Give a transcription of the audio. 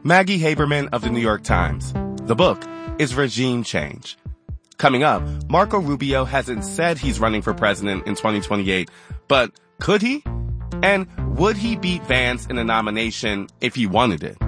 Maggie Haberman of the New York Times. The book is Regime Change. Coming up, Marco Rubio hasn't said he's running for president in 2028, but could he? And would he beat Vance in a nomination if he wanted it?